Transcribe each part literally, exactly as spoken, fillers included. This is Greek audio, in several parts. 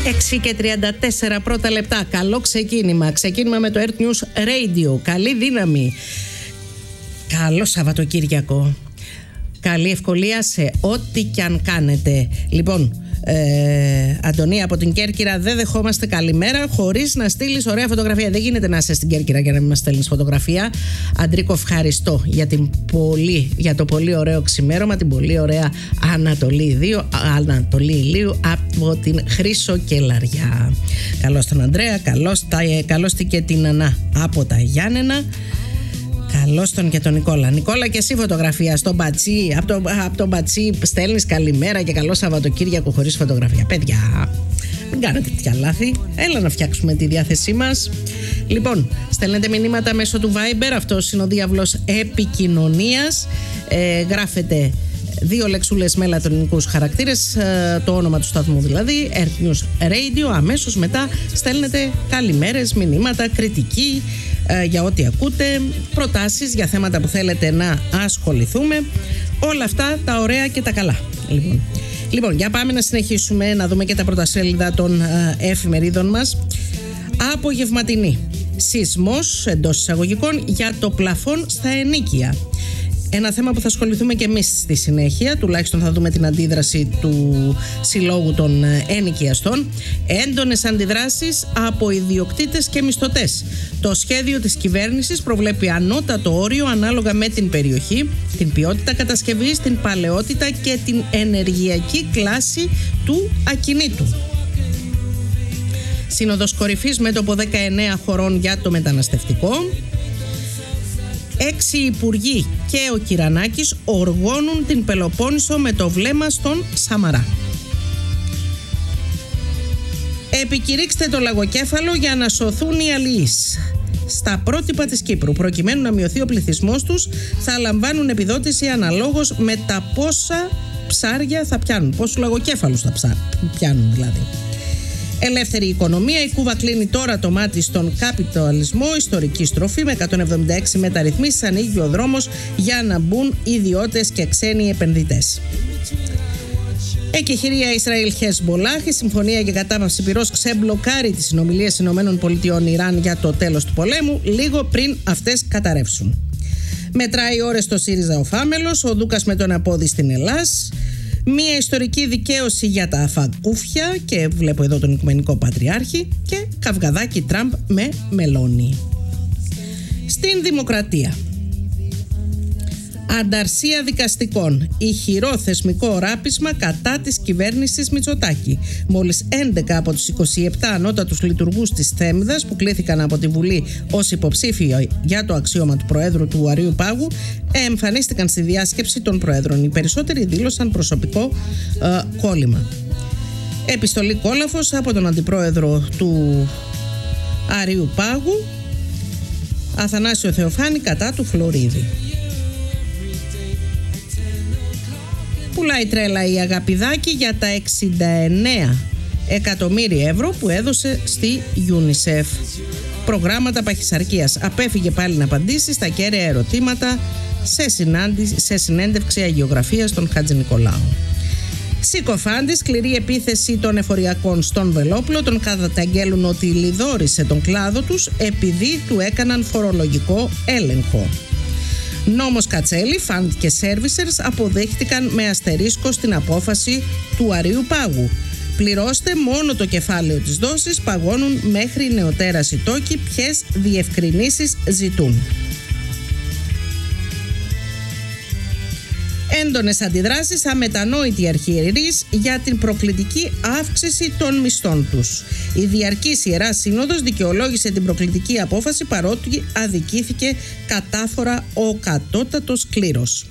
έξι και τριάντα τέσσερα πρώτα λεπτά. Καλό ξεκίνημα. Ξεκίνημα με το Earth News Radio. Καλή δύναμη. Καλό Σαββατοκύριακο. Καλή ευκολία σε ό,τι κι αν κάνετε. Λοιπόν, ε, Αντωνία από την Κέρκυρα, δεν δεχόμαστε καλημέρα χωρίς να στείλεις ωραία φωτογραφία. Δεν γίνεται να είσαι στην Κέρκυρα και να μην μας στέλνεις φωτογραφία. Αντρίκο, ευχαριστώ για, την πολύ, για το πολύ ωραίο ξημέρωμα, την πολύ ωραία Ανατολή Ηλίου, Ανατολή Ηλίου από την Χρύσο Κελαριά. Καλώς τον Ανδρέα, καλώς, τα, καλώς και την Ανά από τα Γιάννενα. Καλώς τον και τον Νικόλα. Νικόλα, και εσύ φωτογραφία στο μπατσί. Από το, από το μπατσί στέλνεις καλημέρα και καλό Σαββατοκύριακο χωρίς φωτογραφία. Παιδιά, μην κάνετε τέτοια λάθη. Έλα να φτιάξουμε τη διάθεσή μας. Λοιπόν, στέλνετε μηνύματα μέσω του Viber. Αυτός είναι ο διάβλος επικοινωνίας. Ε, γράφετε δύο λεξούλες με λατινικούς χαρακτήρες, το όνομα του σταθμού δηλαδή, Earth News Radio. Αμέσως μετά στέλνετε καλημέρες, μηνύματα, κριτική για ό,τι ακούτε, προτάσεις για θέματα που θέλετε να ασχοληθούμε. Όλα αυτά τα ωραία και τα καλά. Λοιπόν, λοιπόν για πάμε να συνεχίσουμε να δούμε και τα πρωτασέλιδα των εφημερίδων μας. Απογευματινή. Σεισμός εντός εισαγωγικών για το πλαφόν στα ενοίκια. Ένα θέμα που θα ασχοληθούμε και εμείς στη συνέχεια, τουλάχιστον θα δούμε την αντίδραση του Συλλόγου των Ενοικιαστών. Έντονες αντιδράσεις από ιδιοκτήτες και μισθωτές. Το σχέδιο της κυβέρνησης προβλέπει ανώτατο όριο ανάλογα με την περιοχή, την ποιότητα κατασκευής, την παλαιότητα και την ενεργειακή κλάση του ακινήτου. Σύνοδος κορυφής μέτωπο δεκαεννέα χωρών για το μεταναστευτικό. Έξι υπουργοί και ο Κυρανάκης οργώνουν την Πελοπόννησο με το βλέμμα στον Σαμαρά. Επικηρύξτε το λαγοκέφαλο για να σωθούν οι αλληλείς. Στα πρότυπα της Κύπρου, προκειμένου να μειωθεί ο πληθυσμός τους, θα λαμβάνουν επιδότηση αναλόγως με τα πόσα ψάρια θα πιάνουν. Πόσους λαγοκέφαλους θα ψά... πιάνουν δηλαδή. Ελεύθερη οικονομία. Η Κούβα κλείνει τώρα το μάτι στον καπιταλισμό. Ιστορική στροφή με εκατόν εβδομήντα έξι μεταρρυθμίσεις. Ανοίγει ο δρόμος για να μπουν ιδιώτες και ξένοι επενδυτές. Εκεχηρία Ισραήλ Χεσμολάχ. Η συμφωνία για κατάπαυση πυρός ξεμπλοκάρει τις συνομιλίες ΗΠΑ Ιράν για το τέλος του πολέμου, λίγο πριν αυτές καταρρεύσουν. Μετράει ώρες στο ΣΥΡΙΖΑ ο Φάμελος. Ο Δούκας με τον απόδι στην Ελλάς. Μία ιστορική δικαίωση για τα φακούφια και βλέπω εδώ τον Οικουμενικό Πατριάρχη και καυγαδάκι Τραμπ με Μελώνη. Στην Δημοκρατία. Ανταρσία δικαστικών. Ηχηρό θεσμικό ράπισμα κατά της κυβέρνησης Μητσοτάκη. Μόλις έντεκα από τους είκοσι επτά ανώτατους λειτουργούς της Θέμηδας που κλήθηκαν από τη Βουλή ως υποψήφοι για το αξίωμα του Προέδρου του Αρείου Πάγου εμφανίστηκαν στη διάσκεψη των Προέδρων. Οι περισσότεροι δήλωσαν προσωπικό ε, κόλλημα. Επιστολή κόλαφος από τον Αντιπρόεδρο του Αρείου Πάγου, Αθανάσιο Θεοφάνη, κατά του Φλωρίδη. Πουλάει τρέλα η Αγαπηδάκη για τα εξήντα εννέα εκατομμύρια ευρώ που έδωσε στη UNICEF. Προγράμματα παχυσαρκίας. Απέφυγε πάλι να απαντήσει στα κέραια ερωτήματα σε, σε συνέντευξη αγιογραφίας των Χατζηνικολάου. Συκοφάντη, σκληρή επίθεση των εφοριακών στον Βελόπουλο. Τον καταγγέλουν ότι λιδόρισε τον κλάδο τους επειδή του έκαναν φορολογικό έλεγχο. Νόμος Κατσέλη, φαντ και σέρβισερς αποδέχτηκαν με αστερίσκο στην απόφαση του Αρείου Πάγου. Πληρώστε μόνο το κεφάλαιο της δόσης, παγώνουν μέχρι νεοτέρας οι τόκοι. Ποιες διευκρινήσεις ζητούν. Έντονες αντιδράσεις, αμετανόητοι αρχιερείς για την προκλητική αύξηση των μισθών τους. Η διαρκής Ιερά Σύνοδος δικαιολόγησε την προκλητική απόφαση παρότι αδικήθηκε κατάφορα ο κατώτατος κλήρος.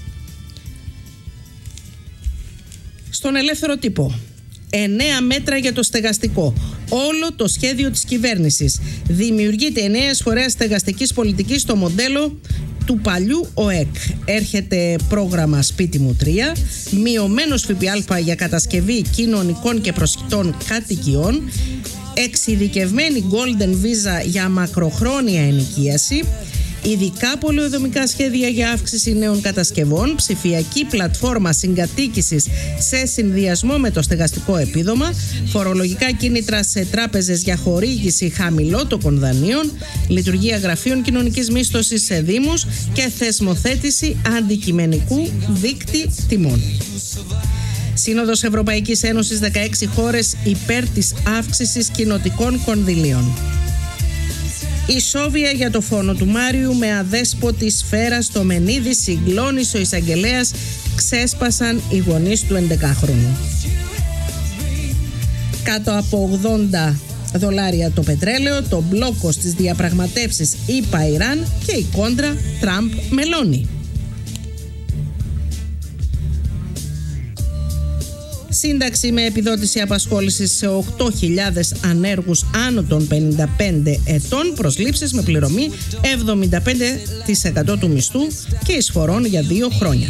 Στον Ελεύθερο Τύπο. Εννέα μέτρα για το στεγαστικό. Όλο το σχέδιο της κυβέρνησης. Δημιουργείται η νέα φορέα στεγαστικής πολιτικής στο μοντέλο του παλιού ΟΕΚ. Έρχεται πρόγραμμα Σπίτι μου τρία, μειωμένος ΦΠΑ για κατασκευή κοινωνικών και προσιτών κατοικιών, εξειδικευμένη Golden Visa για μακροχρόνια ενοικίαση, ειδικά πολεοδομικά σχέδια για αύξηση νέων κατασκευών, ψηφιακή πλατφόρμα συγκατοίκησης σε συνδυασμό με το στεγαστικό επίδομα, φορολογικά κίνητρα σε τράπεζες για χορήγηση χαμηλότοκων δανείων, λειτουργία γραφείων κοινωνικής μίσθωσης σε δήμους και θεσμοθέτηση αντικειμενικού δείκτη τιμών. Σύνοδος Ευρωπαϊκής Ένωσης, δεκαέξι χώρες υπέρ της αύξησης κοινοτικών κονδυλίων. Ισόβια για το φόνο του Μάριου με αδέσποτη σφαίρα στο μενίδι, συγκλώνησε ο εισαγγελέας, ξέσπασαν οι γονείς του έντεκαχρονου. Κάτω από ογδόντα δολάρια το πετρέλαιο, το μπλόκο στις διαπραγματεύσεις ΗΠΑ-Ιράν και η κόντρα Τραμπ-Μελώνη. Σύνταξη με επιδότηση απασχόλησης σε οκτώ χιλιάδες ανέργους άνω των πενήντα πέντε ετών, προσλήψεις με πληρωμή εβδομήντα πέντε τοις εκατό του μισθού και εισφορών για δύο χρόνια.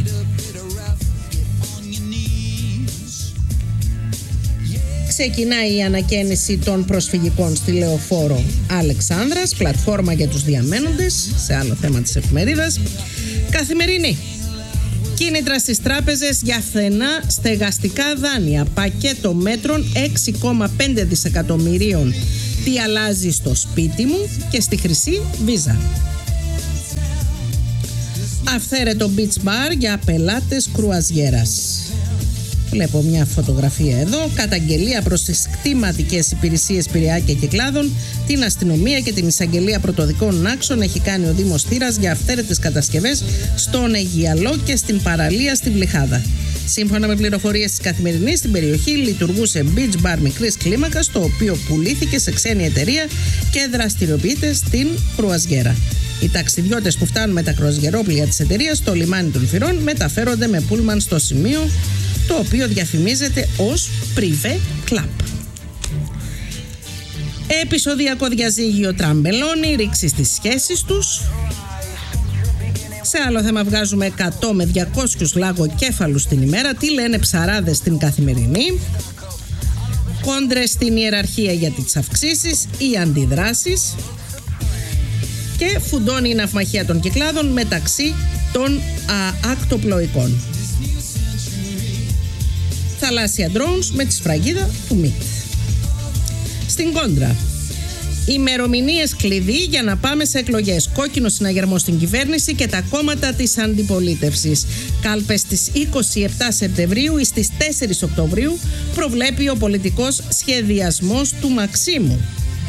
Ξεκινάει η ανακαίνιση των προσφυγικών στη Λεωφόρο Αλεξάνδρας, πλατφόρμα για τους διαμένοντες, σε άλλο θέμα της εφημερίδας. Καθημερινή. Κίνητρα στις τράπεζες για φθηνά στεγαστικά δάνεια. Πακέτο μέτρων έξι κόμμα πέντε δισεκατομμυρίων. Τι αλλάζει στο σπίτι μου και στη χρυσή βίζα. Αυθαίρετο beach bar για πελάτες κρουαζιέρας. Βλέπω μια φωτογραφία εδώ. Καταγγελία προς τις κτηματικές υπηρεσίες Πειραιά και Κυκλάδων, την αστυνομία και την εισαγγελία πρωτοδικών άξων έχει κάνει ο Δήμος Θήρας για αυθαίρετες κατασκευές στον Αιγιαλό και στην παραλία στην Πλυχάδα. Σύμφωνα με πληροφορίες της Καθημερινής, στην περιοχή λειτουργούσε beach bar μικρής κλίμακας, το οποίο πουλήθηκε σε ξένη εταιρεία και δραστηριοποιείται στην κρουαζιέρα. Οι ταξιδιώτες που φτάνουν με τα κρουαζιερόπλια της εταιρείας στο λιμάνι των Φυρών μεταφέρονται με πούλμαν στο σημείο, το οποίο διαφημίζεται ως Privé Club. Επεισοδιακό διαζύγιο Τραμπ-Μελώνη, ρήξη στις σχέσεις τους. Σε άλλο θέμα βγάζουμε εκατό με διακόσιους λαγοκέφαλους την ημέρα. Τι λένε ψαράδες στην Καθημερινή. Κόντρες στην ιεραρχία για τις αυξήσεις ή αντιδράσεις. Και φουντώνει η ναυμαχία των Κυκλάδων μεταξύ των α, ακτοπλοϊκών. Θαλάσσια drones με τη σφραγίδα του ΜΙΤ. Στην κόντρα, ημερομηνίες κλειδί για να πάμε σε εκλογές. Κόκκινο συναγερμό στην κυβέρνηση και τα κόμματα της αντιπολίτευσης. Κάλπες στις είκοσι επτά Σεπτεμβρίου ή στις τέσσερις Οκτωβρίου προβλέπει ο πολιτικός σχεδιασμός του Μαξίμου.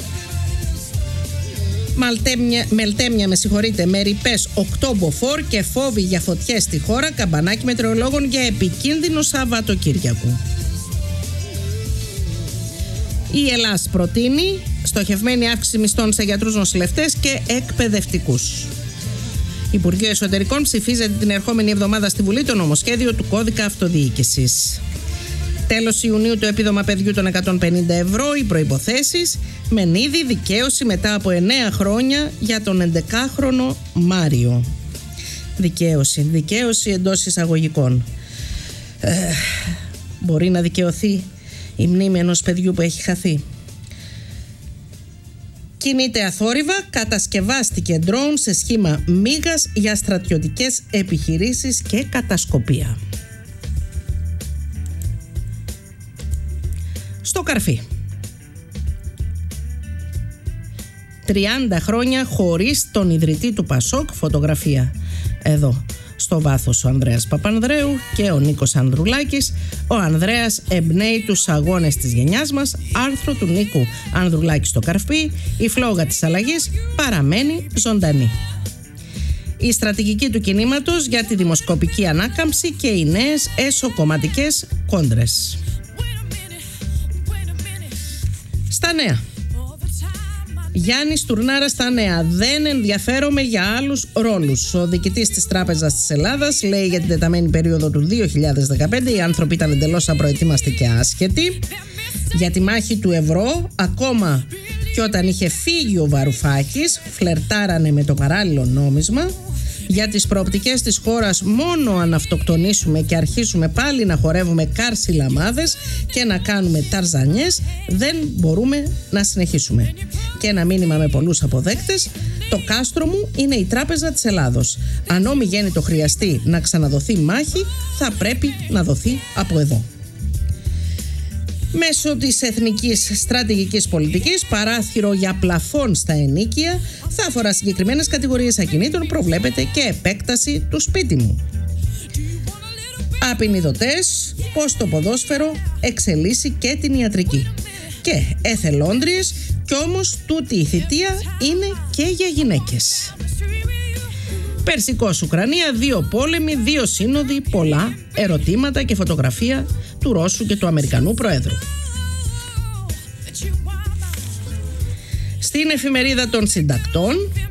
Μαλτέμια, μελτέμια με συγχωρείτε, με ρηπές οκτώμποφορ και φόβοι για φωτιές στη χώρα. Καμπανάκι μετεωρολόγων για επικίνδυνο Σαββατοκύριακο. Η Ελλάς προτείνει στοχευμένη αύξηση μισθών σε γιατρούς, νοσηλευτές και εκπαιδευτικούς. Υπουργείο Εσωτερικών ψηφίζεται την ερχόμενη εβδομάδα στη Βουλή το νομοσχέδιο του κώδικα αυτοδιοίκησης. Τέλος Ιουνίου το επίδομα παιδιού των εκατόν πενήντα ευρώ, οι προϋποθέσεις, μενίδη δικαίωση μετά από εννέα χρόνια για τον έντεκαχρονο Μάριο. Δικαίωση, δικαίωση εντός εισαγωγικών. Ε, μπορεί να δικαιωθεί η μνήμη ενός παιδιού που έχει χαθεί. Κινείται αθόρυβα, κατασκευάστηκε ντρόουν σε σχήμα μίγας για στρατιωτικές επιχειρήσεις και κατασκοπία. Στο Καρφί. τριάντα χρόνια χωρίς τον ιδρυτή του Πασόκ, φωτογραφία εδώ στο βάθος ο Ανδρέας Παπανδρέου και ο Νίκος Ανδρουλάκης. Ο Ανδρέας εμπνέει τους αγώνες της γενιάς μας, άρθρο του Νίκου Ανδρουλάκη στο Καρφί. Η φλόγα της αλλαγής παραμένει ζωντανή. Η στρατηγική του κινήματος για τη δημοσκοπική ανάκαμψη και οι νέες εσωκομματικές κόντρες. Στα νέα. Γιάννης Τουρνάρα στα νέα. Δεν ενδιαφέρομαι για άλλους ρόλους. Ο διοικητής της Τράπεζας της Ελλάδας λέει για την τεταμένη περίοδο του δύο χιλιάδες δεκαπέντε οι άνθρωποι ήταν εντελώς απροετοίμαστοι και άσχετοι. Για τη μάχη του ευρώ, ακόμα και όταν είχε φύγει ο Βαρουφάκης, φλερτάρανε με το παράλληλο νόμισμα. Για τις προοπτικές της χώρας, μόνο αν αυτοκτονήσουμε και αρχίσουμε πάλι να χορεύουμε κάρσι λαμάδες και να κάνουμε ταρζανιές, δεν μπορούμε να συνεχίσουμε. Και ένα μήνυμα με πολλούς αποδέκτες, Το κάστρο μου είναι η Τράπεζα της Ελλάδος. Αν ομιγέννητο χρειαστεί να ξαναδοθεί μάχη, θα πρέπει να δοθεί από εδώ. Μέσω της εθνικής στρατηγικής πολιτικής, παράθυρο για πλαφόν στα ενοίκια θα αφορά συγκεκριμένες κατηγορίες ακινήτων, προβλέπεται και επέκταση του σπίτι μου. Απεινιδωτές, πως το ποδόσφαιρο εξελίσσει και την ιατρική. Και εθελόντριες, κι όμως τούτη η θητεία είναι και για γυναίκες. Περσικός Ουκρανία, δύο πόλεμοι, δύο σύνοδοι, πολλά ερωτήματα και φωτογραφία του Ρώσου και του Αμερικανού Προέδρου. Στην εφημερίδα των συντακτών,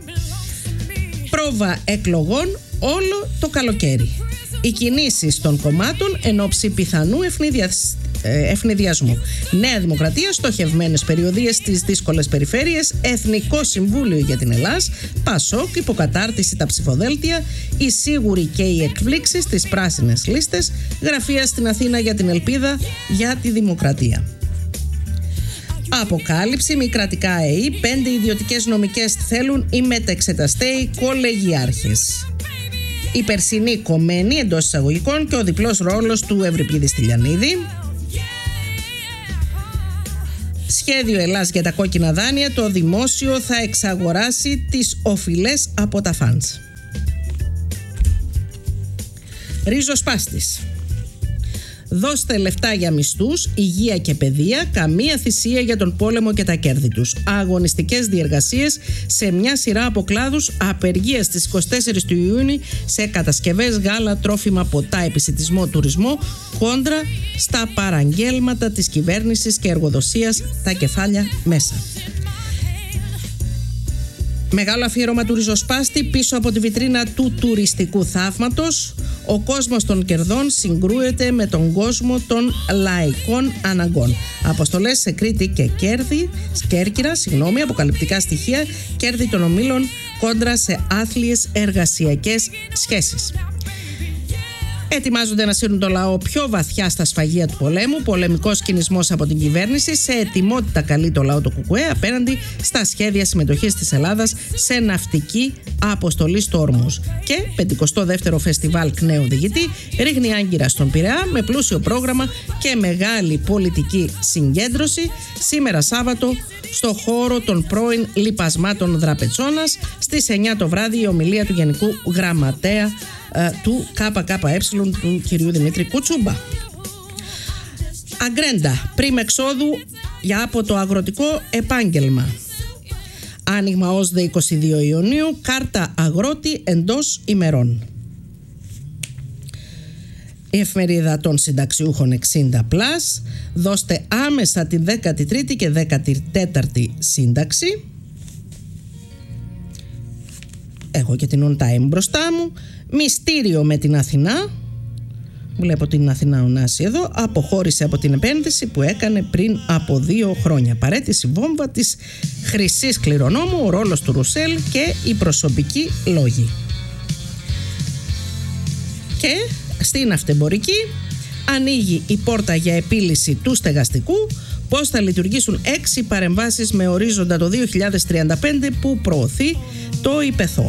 πρόβα εκλογών όλο το καλοκαίρι. Οι κινήσεις των κομμάτων εν ώψη πιθανού ευνηδιασ... ευνηδιασμού. Νέα Δημοκρατία, στοχευμένες περιοδίες στις δύσκολες περιφέρειες, Εθνικό Συμβούλιο για την Ελλάς, Πασόκ, υποκατάρτιση τα ψηφοδέλτια, οι σίγουροι και οι εκπλήξεις στις πράσινες λίστες, γραφεία στην Αθήνα για την ελπίδα για τη δημοκρατία. Αποκάλυψη, μη κρατικά ΕΗ, πέντε ιδιωτικές νομικές θέλουν οι μετεξεταστέοι κολεγιάρχες. Η περσινή κομμένη εντός εισαγωγικών και ο διπλός ρόλος του Ευρυπίδη Στυλιανίδη. Σχέδιο Ελλάς για τα κόκκινα δάνεια, το δημόσιο θα εξαγοράσει τις οφειλές από τα φαντς. Ριζοσπάστης. Δώστε λεφτά για μισθούς, υγεία και παιδεία, καμία θυσία για τον πόλεμο και τα κέρδη τους. Αγωνιστικές διεργασίες σε μια σειρά από κλάδους, απεργία στις είκοσι τέσσερις του Ιούνιου σε κατασκευές, γάλα, τρόφιμα, ποτά, επισιτισμό, τουρισμό, κόντρα στα παραγγέλματα της κυβέρνησης και εργοδοσίας, τα κεφάλια μέσα. Μεγάλο αφιέρωμα του ριζοσπάστη πίσω από τη βιτρίνα του τουριστικού θαύματος. Ο κόσμος των κερδών συγκρούεται με τον κόσμο των λαϊκών αναγκών. Αποστολές σε Κρήτη και Κέρδη, Κέρκυρα, συγγνώμη, αποκαλυπτικά στοιχεία, κέρδη των ομίλων κόντρα σε άθλιες εργασιακές σχέσεις. Ετοιμάζονται να σύρουν το λαό πιο βαθιά στα σφαγεία του πολέμου. Πολεμικός κινησμός από την κυβέρνηση. Σε ετοιμότητα καλεί το λαό το ΚΚΕ απέναντι στα σχέδια συμμετοχής της Ελλάδας σε ναυτική αποστολή στο Ορμούζ. Και πενηκοστό δεύτερο φεστιβάλ Κνέου Οδηγητή ρίχνει άγκυρα στον Πειραιά με πλούσιο πρόγραμμα και μεγάλη πολιτική συγκέντρωση. Σήμερα Σάββατο στο χώρο των πρώην λιπασμάτων Δραπετσόνας στις εννιά το βράδυ η ομιλία του Γενικού Γραμματέα του ΚΚΕ του κυρίου Δημήτρη Κουτσούμπα. Αγκρέντα, πριν εξόδου για από το αγροτικό επάγγελμα. Άνοιγμα ως δε είκοσι δύο Ιουνίου, κάρτα αγρότη εντός ημερών. Η εφημερίδα των συνταξιούχων εξήντα πλας, δώστε άμεσα την δέκατη τρίτη και δέκατη τέταρτη σύνταξη. Έχω και την on time μπροστά μου. Μυστήριο με την Αθηνά. Βλέπω την Αθηνά Ωνάση εδώ. Αποχώρησε από την επένδυση που έκανε πριν από δύο χρόνια. Παρέτηση βόμβα της χρυσής κληρονόμου, ο ρόλος του Ρουσέλ και οι προσωπικοί λόγοι. Και στην αυτεμπορική ανοίγει η πόρτα για επίλυση του στεγαστικού. Πώς θα λειτουργήσουν έξι παρεμβάσεις με ορίζοντα το δύο χιλιάδες τριάντα πέντε που προωθεί το ΙΠΕΘΟ.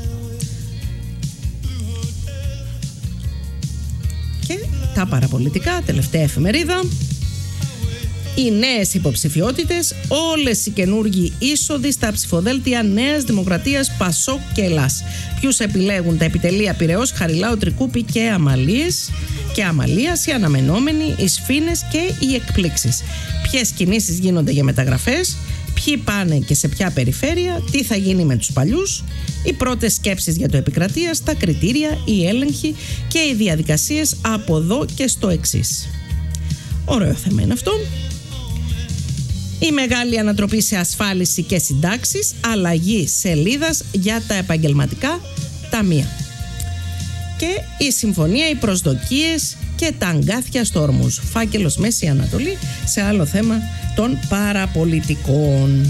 Και τα παραπολιτικά, τελευταία εφημερίδα. Οι νέες υποψηφιότητες, όλες οι καινούργιοι είσοδοι στα ψηφοδέλτια Νέας Δημοκρατίας, Πασόκ και Ελλάς. Ποιους επιλέγουν τα επιτελεία Πειραιώς, Χαριλάου, Τρικούπη και Αμαλίες και Αμαλίας, οι αναμενόμενοι, οι σφήνες και οι εκπλήξεις. Ποιες κινήσεις γίνονται για μεταγραφές, ποιοι πάνε και σε ποια περιφέρεια, τι θα γίνει με τους παλιούς, οι πρώτες σκέψεις για το επικρατείας, τα κριτήρια, οι έλεγχοι και οι διαδικασίες από εδώ και στο εξής. Ωραίο θέμα είναι αυτό. Η μεγάλη ανατροπή σε ασφάλιση και συντάξεις, αλλαγή σελίδας για τα επαγγελματικά ταμεία. Και η συμφωνία, οι προσδοκίες και τα αγκάθια στο Ορμούζ. Φάκελος Μέση Ανατολή σε άλλο θέμα των παραπολιτικών.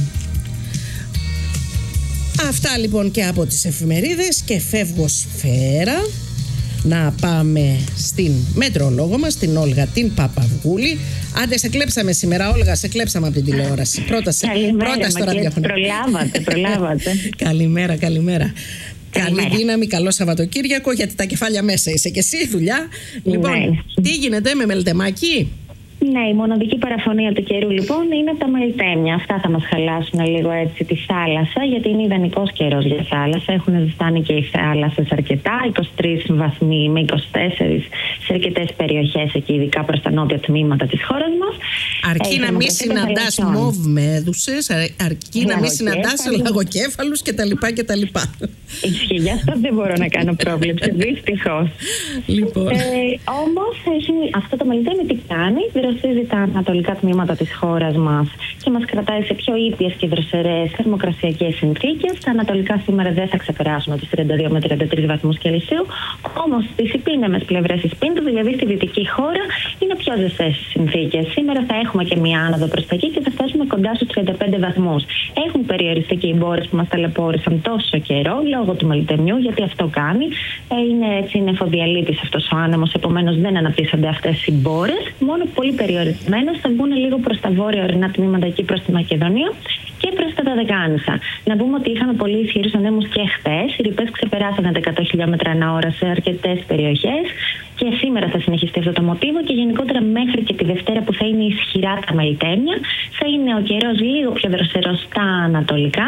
Αυτά λοιπόν και από τις εφημερίδες και φεύγω σφαίρα. να πάμε στην μετρολόγο μας, την Όλγα την Παπαυγούλη. Άντε, σε κλέψαμε σήμερα, Όλγα, σε κλέψαμε από την τηλεόραση. Πρώτα, σε, πρώτα στο ραδιόφωνο. Προλάβατε, προλάβατε. Καλημέρα, καλημέρα. Καλή δύναμη, καλό Σαββατοκύριακο, γιατί τα κεφάλια μέσα είσαι και εσύ, δουλειά. Λοιπόν, ναι. Τι γίνεται με Μελτεμάκη? Ναι, η μοναδική παραφωνία του καιρού λοιπόν είναι τα μελτέμια. Αυτά θα μας χαλάσουν λίγο έτσι τη θάλασσα, γιατί είναι ιδανικός καιρός για θάλασσα. Έχουν ζεστάνει και οι θάλασσες αρκετά, είκοσι τρεις βαθμοί με είκοσι τέσσερα σε αρκετές περιοχές εκεί, ειδικά προς τα νότια τμήματα της χώρας μας. Αρκεί να μην συναντάς μοβ μέδουσες, αρκεί να μην συναντάς λαγοκέφαλους κτλ. Ισχύει, γι' αυτό δεν μπορώ να κάνω πρόβλεψη, δυστυχώς. Λοιπόν. Ε, όμως αυτό το μελτέμι τι κάνει? Δροσίζει τα ανατολικά τμήματα της χώρας μας και μας κρατάει σε πιο ήπιες και δροσερές θερμοκρασιακές συνθήκες. Τα ανατολικά σήμερα δεν θα ξεπεράσουν τους τριάντα δύο με τριάντα τρεις βαθμούς Κελσίου. Όμως στις υπήνεμες πλευρές της Πίνδου, δηλαδή στη δυτική χώρα, είναι πιο ζεστές συνθήκες. Σήμερα θα έχουμε και μία άνοδο προς τα εκεί και θα φτάσουμε κοντά στους τριάντα πέντε βαθμούς. Έχουν περιοριστεί και οι μπόρες που μας ταλαιπώρησαν τόσο καιρό λόγω του μελτεμιού, γιατί αυτό κάνει. Είναι έτσι, είναι εφοδιαλίτης αυτός ο άνεμος, επομένως δεν αναπτύσσονται αυτές οι μπόρες. Μόνο πολύ περιορισμένος θα μπουν λίγο προς τα βόρεια ορεινά τμήματα, εκεί προς τη Μακεδονία και προς τα Δωδεκάνησα. Να πούμε ότι είχαμε πολύ ισχυρούς ανέμους και χθες. Οι ρηπές ξεπεράσανε τα εκατό χιλιόμετρα ανά ώρα σε αρκετές περιοχές. Και σήμερα θα συνεχιστεί αυτό το μοτίβο και γενικότερα μέχρι και τη Δευτέρα, που θα είναι ισχυρά τα μελτέμια, θα είναι ο καιρός λίγο πιο δροσερός στα ανατολικά.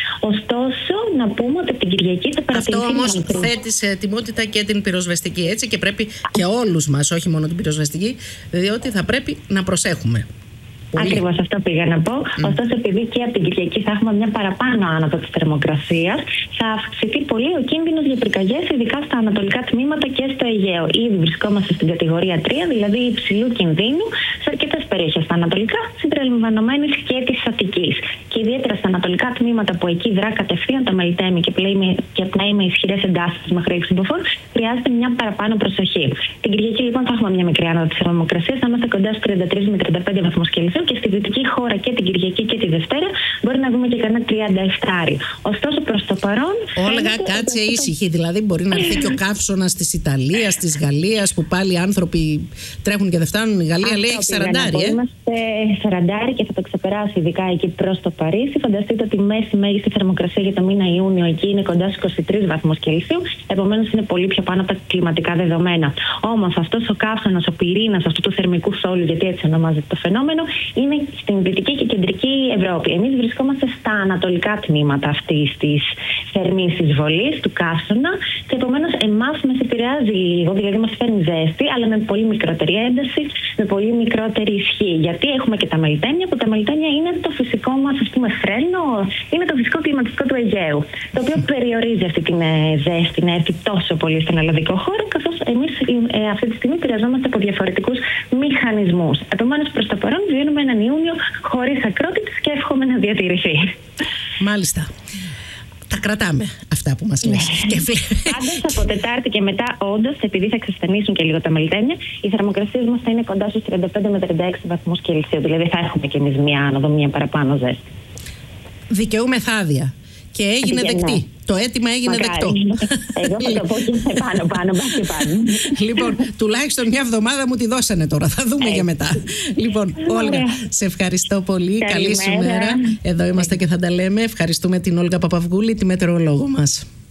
Ωστόσο, να πούμε ότι την Κυριακή θα παρατηρηθεί. Αυτό όμως θέτει σε ετοιμότητα και την πυροσβεστική, έτσι, και πρέπει και όλους μας, όχι μόνο την πυροσβεστική, διότι θα πρέπει να προσέχουμε. Ακριβώς αυτό πήγα να πω. Mm. Ωστόσο, επειδή και από την Κυριακή θα έχουμε μια παραπάνω άνοδο της θερμοκρασίας, θα αυξηθεί πολύ ο κίνδυνος για πυρκαγιές, ειδικά στα ανατολικά τμήματα και στο Αιγαίο. Ήδη βρισκόμαστε στην κατηγορία τρία, δηλαδή υψηλού κινδύνου, σε αρκετές περιοχές στα ανατολικά, συμπεριλαμβανομένης και της Αττικής. Και ιδιαίτερα στα ανατολικά τμήματα που εκεί δρά κατευθείαν τα μελτέμι και πνέει με ισχυρές εντάσεις μέχρι εξυποφόρ, χρειάζεται μια παραπάνω προσοχή. Την Κυριακή λοιπόν θα έχουμε μια μικρή άνοδο της θερμοκρασίας, θα είμαστε κοντά στους τριάντα τρεις με τριάντα πέντε βαθμούς Κελσίου. Και στη δυτική χώρα και την Κυριακή και τη Δευτέρα μπορεί να δούμε και κανένα τριάντα επτά. Ωστόσο, προς το παρόν. Όλγα, κάτσε ήσυχη. Δηλαδή, μπορεί να έρθει και ο καύσωνας της Ιταλίας, της Γαλλίας, που πάλι οι άνθρωποι τρέχουν και δεν φτάνουν. Η Γαλλία λέει έχει σαραντάρι. Ε? Είμαστε σαραντάρι και θα το ξεπεράσει, ειδικά εκεί προς το Παρίσι. Φανταστείτε ότι η μέση μέγιστη θερμοκρασία για το μήνα Ιούνιο εκεί είναι κοντά στους είκοσι τρεις βαθμούς Κελσίου. Επομένως, είναι πολύ πιο πάνω από τα κλιματικά δεδομένα. Όμως, αυτός ο καύσωνας, ο πυρήνας αυτού του θερμικού στόλου, γιατί έτσι ονομάζεται το φαινόμενο, είναι στην δυτική και κεντρική Ευρώπη. Εμείς βρισκόμαστε στα ανατολικά τμήματα αυτής της θερμής εισβολής του καύσωνα και επομένως εμάς μας επηρεάζει λίγο, δηλαδή μας φέρνει ζέστη, αλλά με πολύ μικρότερη ένταση, με πολύ μικρότερη ισχύ. Γιατί έχουμε και τα μελτέμια, που τα μελτέμια είναι το φυσικό μας, ας πούμε, φρένο, είναι το φυσικό κλιματιστικό του Αιγαίου, το οποίο περιορίζει αυτή την ζέστη να έρθει τόσο πολύ στον ελλαδικό χώρο, καθώς εμείς ε, αυτή τη στιγμή επηρεαζόμαστε από διαφορετικούς μηχανισμούς. Επομένως, προς το παρόν βιώνουμε έναν Ιούνιο χωρίς ακρότητες και εύχομαι να διατηρηθεί. Μάλιστα. Τα κρατάμε αυτά που μας λες. Ναι. Πάντως από Τετάρτη και μετά, όντως, επειδή θα ξεσθενήσουν και λίγο τα μελτέμια, οι θερμοκρασίες μας θα είναι κοντά στους τριάντα πέντε με τριάντα έξι βαθμούς Κελσίου. Δηλαδή θα έχουμε και εμείς μια άνοδο, μια παραπάνω ζέστη. Δικαιούμεθα άδεια. Και έγινε Δικαι, δεκτή. Ναι. Το αίτημα έγινε Μακάρι. δεκτό. Εγώ θα το πω και πάνω, πάνω, και πάνω. Λοιπόν, τουλάχιστον μια εβδομάδα μου τη δώσανε τώρα. Θα δούμε για μετά. Λοιπόν, Όλγα, σε ευχαριστώ πολύ. Καλή σου μέρα. Εδώ είμαστε και θα τα λέμε. Ευχαριστούμε την Όλγα Παπαυγούλη, τη μετεωρολόγο μας.